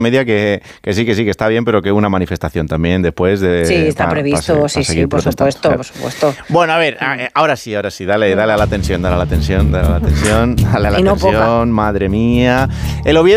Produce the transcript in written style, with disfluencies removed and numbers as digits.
media que sí, que está bien, pero que una manifestación también después de... Sí, está previsto, sí, por supuesto. Bueno, a ver, ahora sí, dale a la tensión, dale a la tensión, Y no poca. madre mía. El Oviedo